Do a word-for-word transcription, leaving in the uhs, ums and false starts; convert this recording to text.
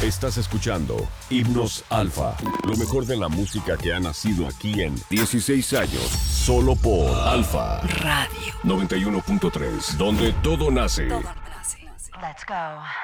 Estás escuchando Himnos Alfa, lo mejor de la música que ha nacido aquí en dieciséis años, solo por Alfa Radio noventa y uno punto tres, donde todo nace. Todo nace. Let's go.